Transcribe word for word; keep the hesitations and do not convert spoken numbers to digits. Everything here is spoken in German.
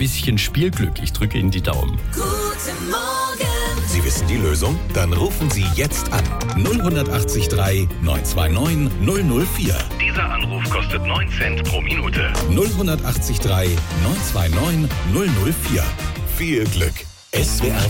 bisschen Spielglück. Ich drücke Ihnen die Daumen. Guten Morgen! Sie wissen die Lösung? Dann rufen Sie jetzt an. null acht drei neun zwei neun null null vier. Dieser Anruf kostet neun Cent pro Minute. null acht drei neun zwei neun null null vier. Viel Glück. S W R